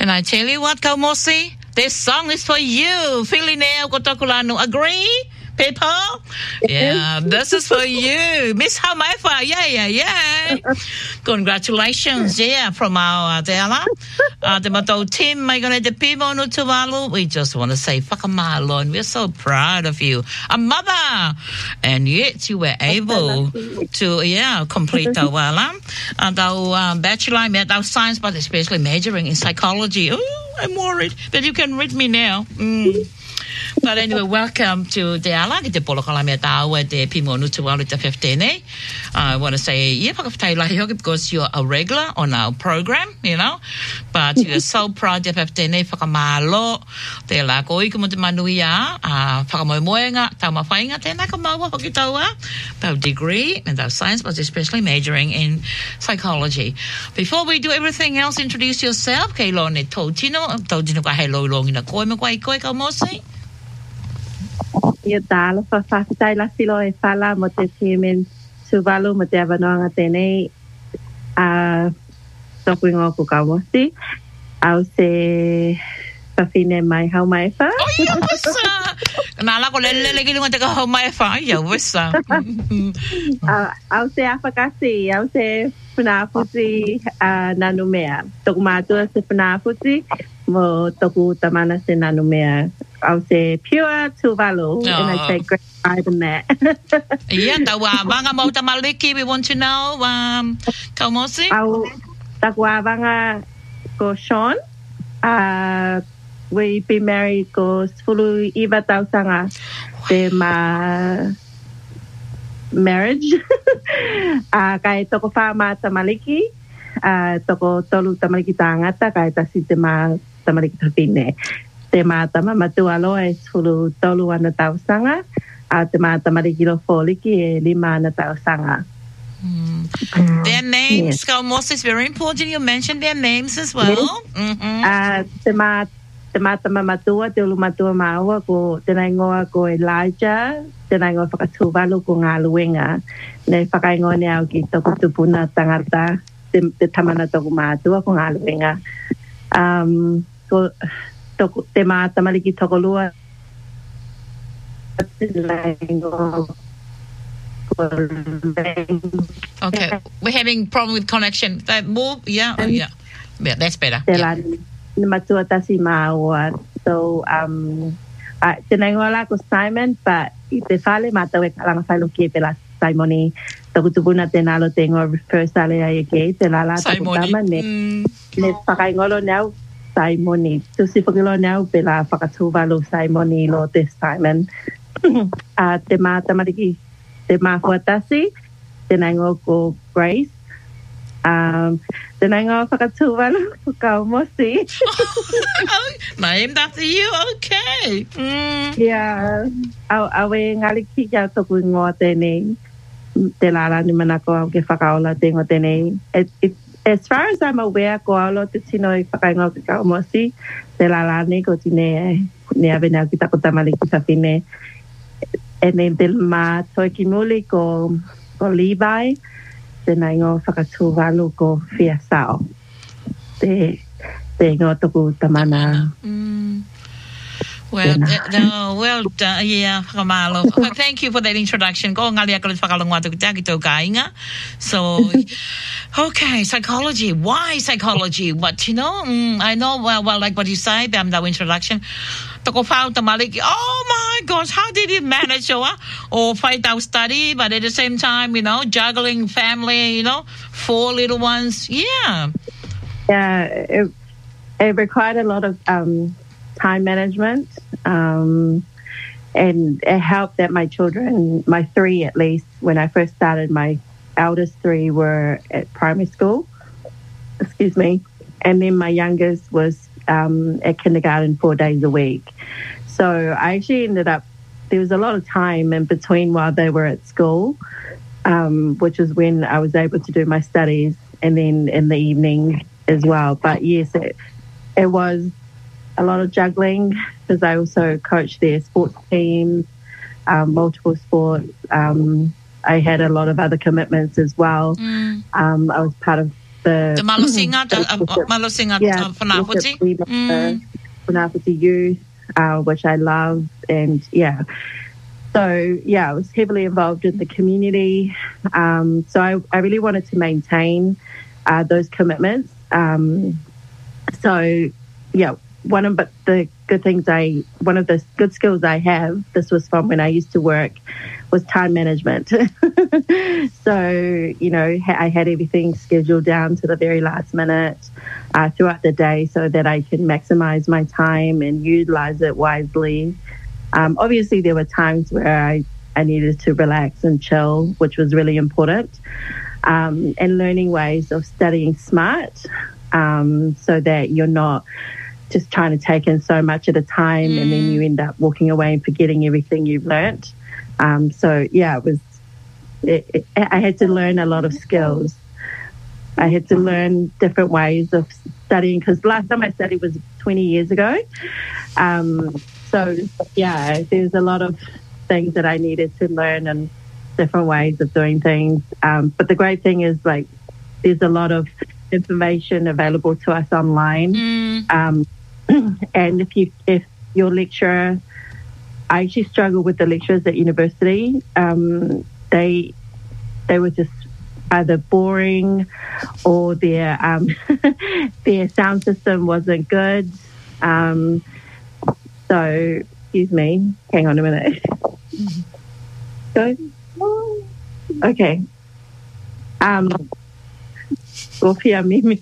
Can I tell you what, Kaumosi? This song is for you. Filineo Kotokulano. Agree, people? Yeah, this is for you. Miss Hamaifa. Yeah. Congratulations, from our Dela. The Mato team, my God, the people no Tuvalu. We just want to say, Whakamalo, and we're so proud of you. A mother. And yet you were able to, complete our bachelor, our science, but especially majoring in psychology. Oh, I'm worried that you can read me now. But anyway, welcome to the Alagite Polokalameta with the Pimonu to Walita 15. I want to say, because you're a regular on our program, but you're so proud of 15 Fakamalo, the Lagoi Manuia, Fakamoenga, Tamafainga, Tenakamawa, Pakitawa, degree and our science, but especially majoring in psychology. Before we do everything else, introduce yourself. Kailone Totino, hello long in a koi Kamosi. Ia dala whawhawhitai la silo e whala mo te temen Tuvalu mo te awanoanga tēnei toku ngō ko kamosi au se whawhine mai hau mai wha. Oh, ia wisa! Nā lako lele ki lunga te ka hau mai wha, ia wisa. Au se awhakasi, au se whanawhuti nanu mea. Toku mātua se whanawhuti mo toku tamana se nanu mea. I'll say pure Tuvalu, and I take great pride in that. Tawabanga mo tamaliki, we want to know, Kaumosi? Tawabanga ko Sean. We've been married ko Sfulu Iva Tausanga. De ma marriage. Kai toko whama tamaliki. Toko tolu tamaliki tangata, kai tasi te ma tamaliki tapine. Te mātama matualo e sulu tolu ana tausanga, a te mātama rikilo fōliki e 5 ana tausanga. Their names, Kaumosi, is very important. You mentioned their names as well. Te mātama matua, te ulu matua maua, ko tēnā ingoa ko Elijah, tēnā ingoa whakatuvalu ko ngā luenga. Nei whakaingoa ne au ki toko tupuna tangata, te tamana toko mātua ko ngā luenga. Te mātamariki tokolua. Okay, we're having problem with connection. Move, yeah, that's better. Matua tasi māua. So, tēnā ingoa la ko Simon, but I te whale mātawe kalanga whailuki e pela Simoni. Toku tupuna tēnā lo te ingoa first ale ai e kei, te la toku tama ne whakaingolo nau Simoni. Tusi whakilo nau pela whakatuvalu Simoni lo te Simon. Te mātamariki, te māhuatasi, tēnā ingoa ko Grace. Tēnā ingoa whakatuvalu ko Kaumosi. Named after you, okay. Yeah. Awe ngali ki kia toku ingoa tēnei. Te lala ni manako au ke whakaola te ingoa tēnei. As far as I'm aware, ko alo te tino I whakaingoa ki Kaumosi, te lalane ko tine ne ave nau ki tako tamali ki tawhine. E ne te mā toi ki muli ko Levi, te nai ngō whakatuvalu ko Fiasao. Te ngō toku tamana. Well, yeah, Kamalo. Thank you for that introduction. So, okay, psychology. Why psychology? But, I know, well, like what you said, that introduction. Oh my gosh, how did you manage or fight out study, but at the same time, juggling family, 4 little ones. Yeah. Yeah, it required a lot of time management, and it helped that my children, my 3 at least, when I first started, my eldest 3 were at primary school, and then my youngest was at kindergarten 4 days a week. So I actually ended up, there was a lot of time in between while they were at school, which is when I was able to do my studies, and then in the evening as well. But yes, it was a lot of juggling because I also coached their sports teams, multiple sports. I had a lot of other commitments as well. I was part of the Malasinga, Whanawhiti youth, which I love, and yeah. So yeah, I was heavily involved in the community. So I really wanted to maintain those commitments. So yeah, one of the good skills I have, this was from when I used to work, was time management. So, you know, I had everything scheduled down to the very last minute throughout the day so that I could maximize my time and utilize it wisely. Obviously, there were times where I needed to relax and chill, which was really important, and learning ways of studying smart so that you're not just trying to take in so much at a time and then you end up walking away and forgetting everything you've learnt. So, yeah, I had to learn a lot of skills. I had to learn different ways of studying because last time I studied was 20 years ago. So, yeah, there's a lot of things that I needed to learn and different ways of doing things. But the great thing is, like, there's a lot of information available to us online. And if your lecturer, I actually struggle with the lecturers at university. They were just either boring or their sound system wasn't good. So, excuse me, hang on a minute. Go. Okay. Gofia Mimi.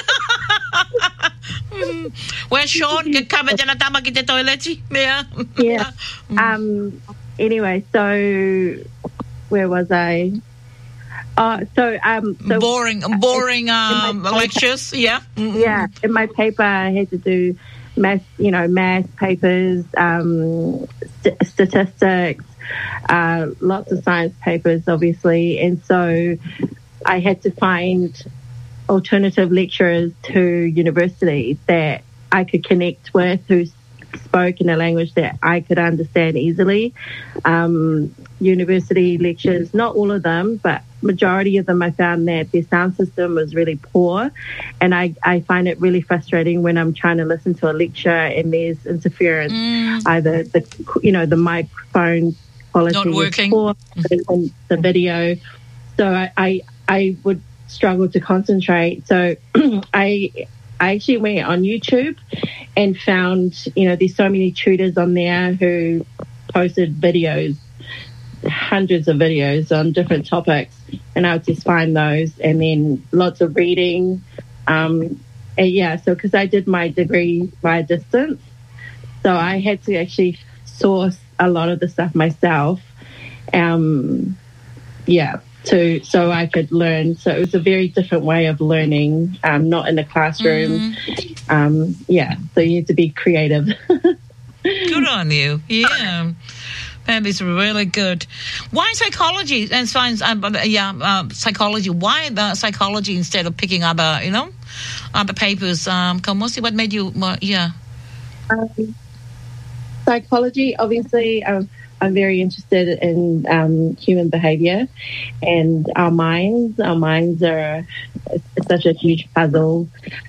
Well, Sean, kama dyan na tama kita toilet. Yeah. Anyway, so where was I? So boring lectures. Yeah. Yeah. In my paper, I had to do math papers, statistics, lots of science papers, obviously, and so I had to find alternative lecturers to university that I could connect with, who spoke in a language that I could understand easily. University lectures, not all of them, but majority of them, I found that their sound system was really poor, and I find it really frustrating when I'm trying to listen to a lecture and there's interference. Either the microphone quality is poor, the video. So I would struggle to concentrate. So I actually went on YouTube and found, there's so many tutors on there who posted videos, hundreds of videos on different topics, and I would just find those, and then lots of reading. So because I did my degree via distance, so I had to actually source a lot of the stuff myself. So I could learn. So it was a very different way of learning, not in the classroom. So you have to be creative. Good on you. Yeah. That is really good. Why psychology and science? Psychology. Why the psychology instead of picking up, other papers? Kamosi, what made you? Psychology. Obviously, I'm very interested in human behavior and our minds. Our minds are such a huge puzzle.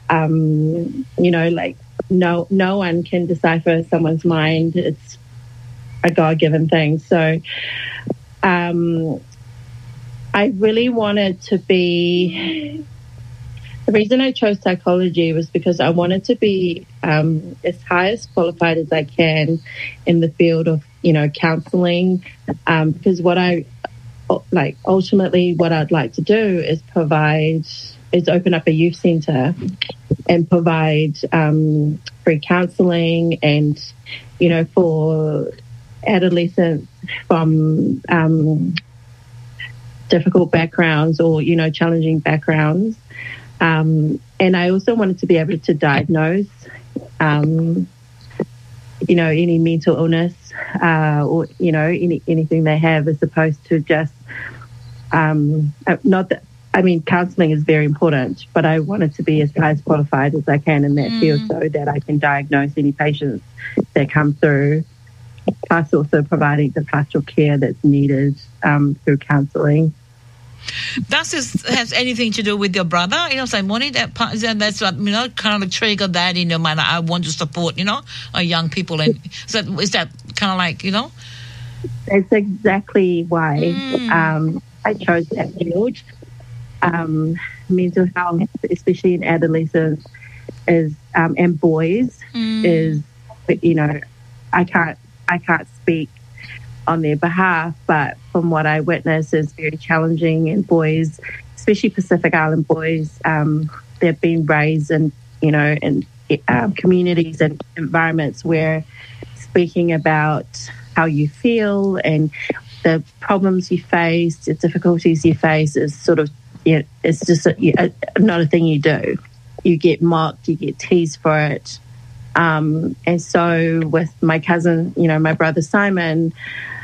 Like no one can decipher someone's mind. It's a God-given thing. So I really wanted to be... The reason I chose psychology was because I wanted to be as highest qualified as I can in the field of, counselling, because ultimately what I'd like to do is open up a youth centre and provide free counselling and, for adolescents from difficult backgrounds or, challenging backgrounds. And I also wanted to be able to diagnose, any mental illness or, anything they have, as opposed to just, counselling is very important, but I wanted to be as high as qualified as I can in that field so that I can diagnose any patients that come through, plus also providing the pastoral care that's needed through counselling. Does this has anything to do with your brother? Saimoni, that's what, kind of like triggered that in your mind. I want to support, young people. And is that kind of like, That's exactly why I chose that field. Mental health, especially in adolescents, is and boys is, I can't speak on their behalf, but from what I witness is very challenging. And boys, especially Pacific Island boys, they've been raised in communities and environments where speaking about how you feel and the problems you face, the difficulties you face is sort of, it's just not a thing you do. You get mocked, you get teased for it. And so with my cousin, my brother Simon,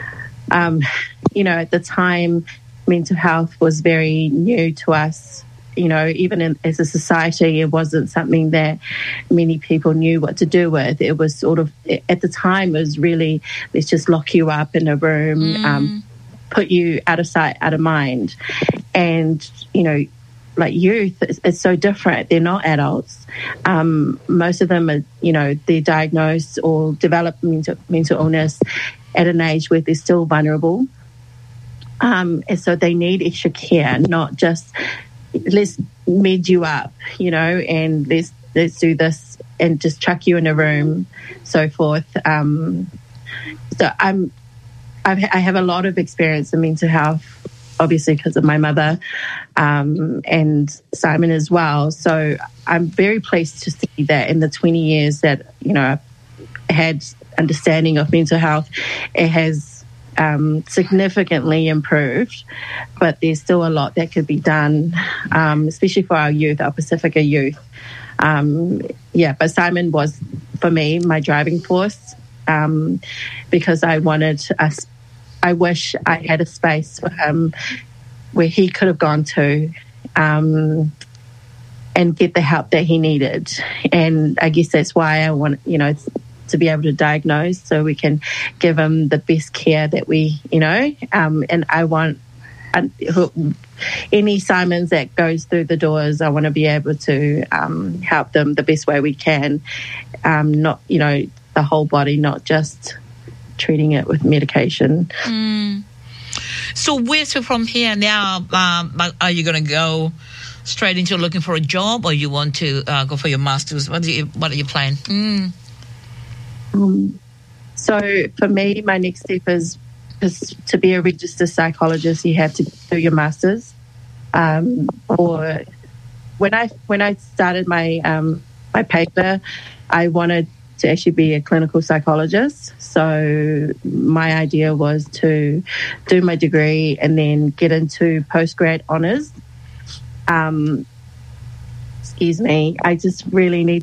at the time, mental health was very new to us. Even as a society, it wasn't something that many people knew what to do with. It was sort of, at the time, it was really, let's just lock you up in a room, put you out of sight, out of mind. And, like youth, it's so different. They're not adults. Most of them are, they're diagnosed or develop mental illness at an age where they're still vulnerable. And so they need extra care, not just let's med you up, and let's do this and just chuck you in a room, so forth. So I have a lot of experience in mental health, obviously because of my mother and Simon as well. So I'm very pleased to see that in the 20 years that, I've had understanding of mental health, it has significantly improved, but there's still a lot that could be done, especially for our youth, our Pacifica youth. But Simon was, for me, my driving force because I wish I had a space for him where he could have gone to and get the help that he needed. And I guess that's why I want, to be able to diagnose so we can give him the best care that we, and I want any Simons that goes through the doors, I want to be able to help them the best way we can, not, the whole body, not just treating it with medication. So where's it from here now? Are you going to go straight into looking for a job, or you want to go for your master's? What are you planning? So for me, my next step is to be a registered psychologist. You have to do your master's. Or when I started my my paper, I wanted to actually be a clinical psychologist. So my idea was to do my degree and then get into postgrad honours. Excuse me, I just really need...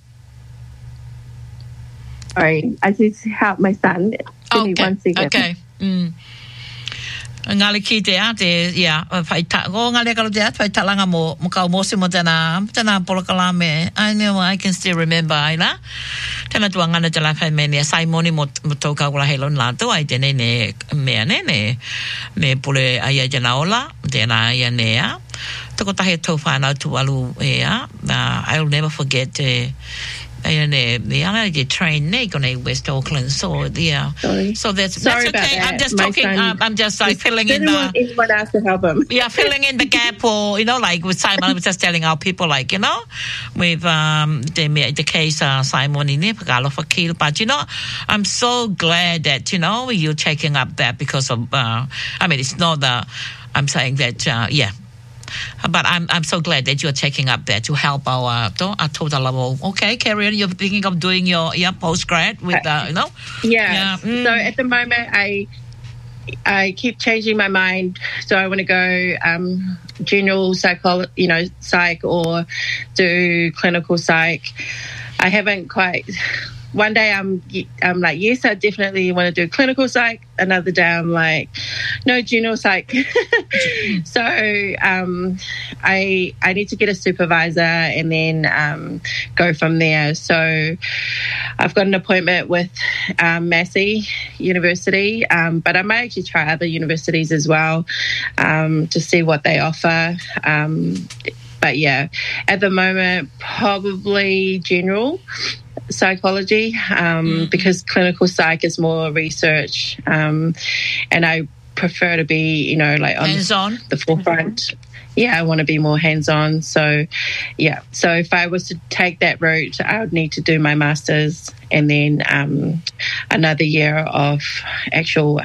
Sorry, I just help my son. Give me 1 second. Okay. Ngali ki te whai ngali karo te whai talanga mo kau mose mo tēnā polokalame. I know, I can still remember, aina. Tēnā tua ngana te lai whai mene, Saimoni mo tau kau kura helo nātou, ai tēne ne pule aia jana ola, tēnā aia nea. Tako tahe tau whanau tualu I'll never forget the train in West Auckland. So so that's okay. That. I'm just talking. I'm just like filling in the. Anyone else to help him? Yeah, filling in the gap, or like with Simon, I was just telling our people, with the case Simon in Nepal for kill. But I'm so glad that you're taking up that because of. It's not the. I'm saying that. But I'm so glad that you're taking up that to help our total level. Okay, Carrie, you're thinking of doing your postgrad with Yeah. So at the moment, I keep changing my mind. So I want to go general psych or do clinical psych. I haven't quite one day I'm like, yes, I definitely want to do clinical psych. Another day I'm like, no, general psych. So I need to get a supervisor and then go from there. So I've got an appointment with Massey University, but I might actually try other universities as well to see what they offer. But yeah, at the moment, probably general psychology, because clinical psych is more research, and I prefer to be, like on hands-on, the forefront. Yeah, I want to be more hands-on. So, yeah. So if I was to take that route, I would need to do my master's and then another year of actual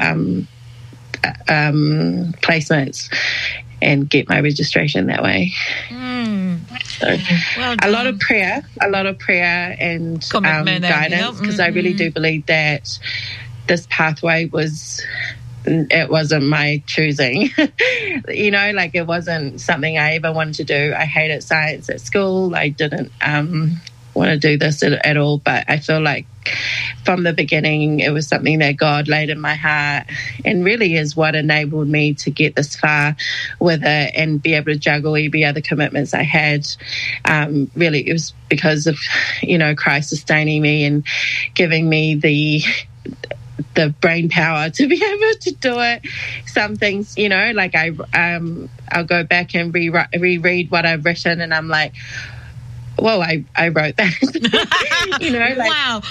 placements and get my registration that way. So well a lot of prayer and guidance, because I really do believe that this pathway wasn't my choosing. Like it wasn't something I ever wanted to do. I hated science at school. I didn't want to do this at all, but I feel like from the beginning it was something that God laid in my heart and really is what enabled me to get this far with it and be able to juggle every other commitments I had. Really it was because of Christ sustaining me and giving me the brain power to be able to do it. Some things, like I'll go back and reread what I've written and I'm like, whoa, I wrote that. Wow.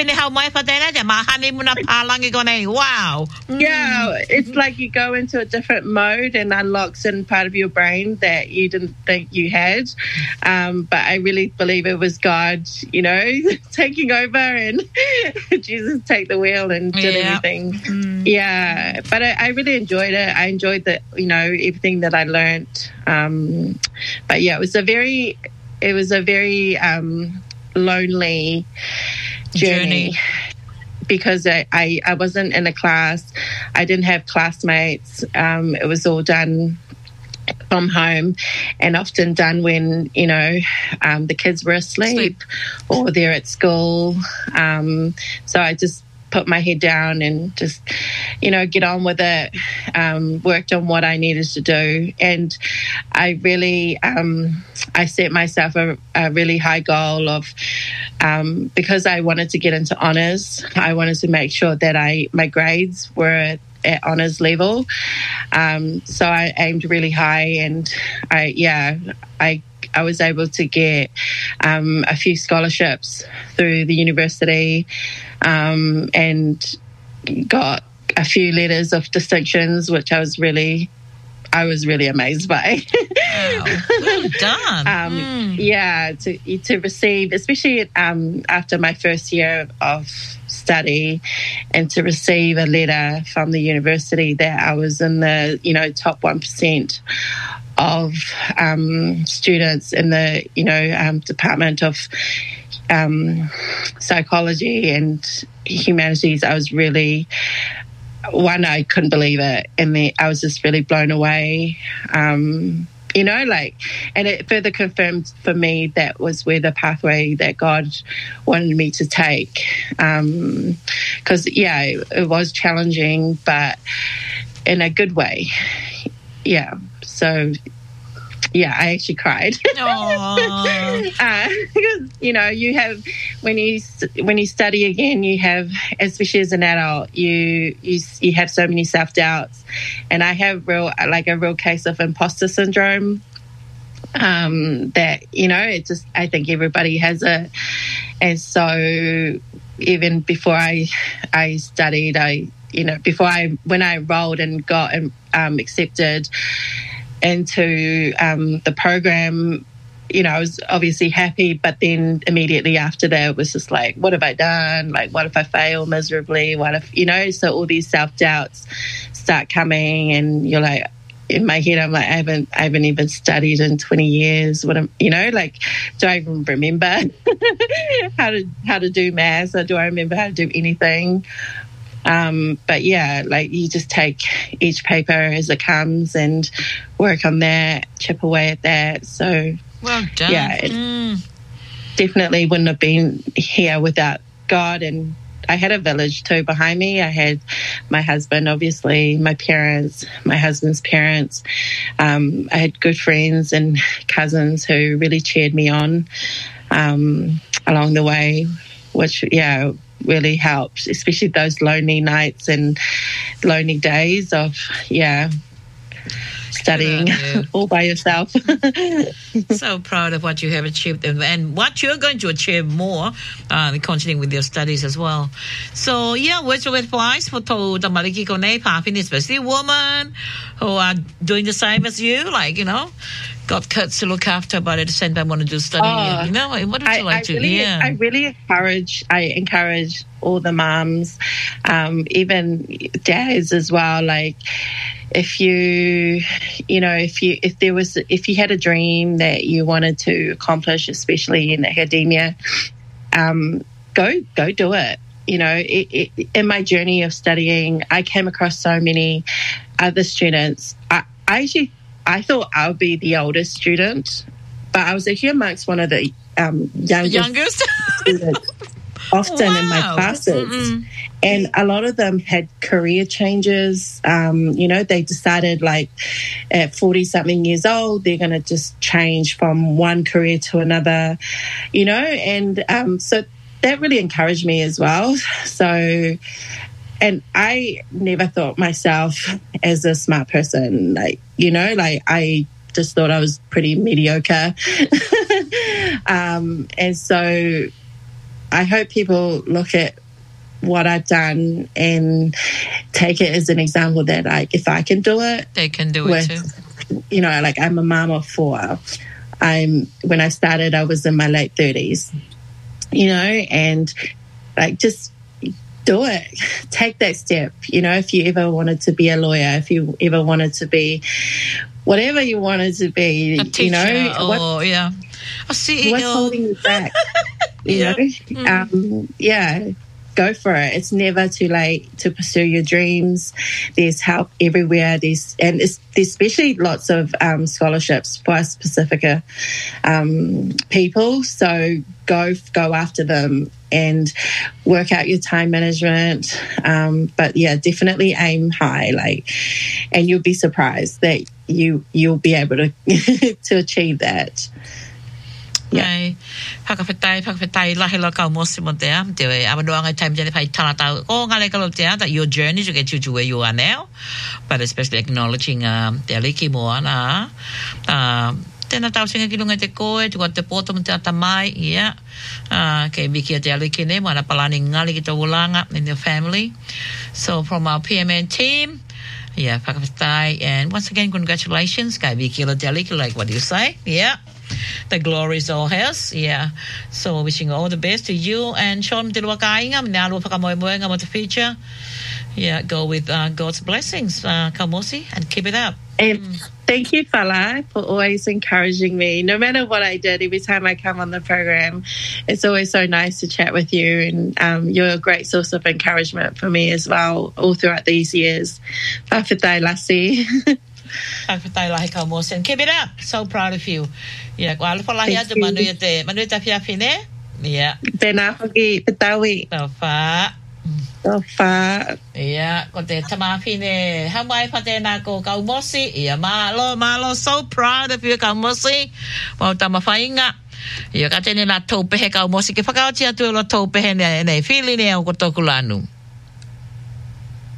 Wow. Yeah, it's like you go into a different mode and unlocks in part of your brain that you didn't think you had. But I really believe it was God, taking over and Jesus take the wheel and did everything. Yeah, but I really enjoyed it. I enjoyed everything that I learned. But yeah, it was a very lonely journey because I wasn't in a class. I didn't have classmates. It was all done from home and often done when, the kids were asleep or they're at school. So I just put my head down and just, get on with it, worked on what I needed to do. And I really, I set myself a really high goal of, because I wanted to get into honours, I wanted to make sure that my grades were at honours level. So I aimed really high and I was able to get a few scholarships through the university and got a few letters of distinctions, which I was really amazed by. Wow. Well done. Yeah, to receive, especially after my first year of study, and to receive a letter from the university that I was in the top 1% of students in the Department of Psychology and Humanities. I was really, I couldn't believe it, and I was just really blown away. And it further confirmed for me that was where the pathway that God wanted me to take. Because it was challenging, but in a good way. Yeah. So, yeah, I actually cried. Because you have when you study again, you have, especially as an adult, you have so many self-doubts, and I have a real case of imposter syndrome. That it just, I think everybody has it, and so even before I studied, when I enrolled and got accepted into the program, I was obviously happy, but then immediately after that, it was just like, what have I done? Like, what if I fail miserably? What if, so all these self-doubts start coming, and you're like, in my head, I'm like, I haven't even studied in 20 years. What am, do I even remember how to do maths, or do I remember how to do anything? But yeah, you just take each paper as it comes and work on that, chip away at that. So well done. Yeah, it definitely wouldn't have been here without God, and I had a village too behind me. I had my husband, obviously, my parents, my husband's parents. I had good friends and cousins who really cheered me on along the way, which, really helped, especially those lonely nights and lonely days of, studying all by yourself. So proud of what you have achieved and what you're going to achieve more, continuing with your studies as well. So, what's your advice for the Maliki Kone Papin, especially women who are doing the same as you, like, got kids to look after, but at the same time want to do studying. What would you like to? I really encourage all the moms, even dads as well. Like, if you had a dream that you wanted to accomplish, especially in academia, go do it. In my journey of studying, I came across so many other students. I thought I would be the oldest student, but I was actually amongst one of the youngest students often in my classes. And a lot of them had career changes. They decided like at 40-something years old, they're going to just change from one career to another, and so that really encouraged me as well. So, and I never thought myself as a smart person, I just thought I was pretty mediocre. And so I hope people look at what I've done and take it as an example that, like, if I can do it, they can do it too. I'm a mom of 4. When I started, I was in my late 30s, and just do it. Take that step. If you ever wanted to be a lawyer, if you ever wanted to be whatever you wanted to be, a teacher, a CEO. What's holding you back? Go for it. It's never too late to pursue your dreams. There's help everywhere. There's especially lots of scholarships for us Pacifica people. So go after them and work out your time management. But definitely aim high. And you'll be surprised that you'll be able to to achieve that. Ai whakawhetai lahi la kau mosi mo te am te amanua ngai time jani pai tanatau o ngale kalo te that your journey to get you to where you are now, but especially acknowledging te aliki mo ana tēnā tau singa ki lunga te koe tu te poto mo te atamai kei wiki te aliki ne mo ana palani ngali ki tō ulanga in your family. So from our PMN team, whakawhetai, and once again congratulations kai wiki la te aliki, like what do you say? The glory is all hers. So wishing all the best to you and Sean te luaka inga me alu whakamoemoenga mo te future. Go with God's blessings, Kaumosi, and keep it up. And thank you, Fala, for always encouraging me. No matter what I did, every time I come on the program, it's always so nice to chat with you, and you're a great source of encouragement for me as well, all throughout these years. Whawhetai Lassie. Whakawhetai lahi Kaumosi, and keep it up. So proud of you. Kua alawha lahi atu manuia te whiawhine. Tēnā hoki, petawi. Tawha. Ko te tamawhine. Haumai wha tēnā ko Kaumosi. Malo. So proud of you, Kaumosi. Mau tamawhainga. Ka tēne la tōpehe Kaumosi. Ke whakaoti atu la tōpehe nei whili nei au ko tōku lanu.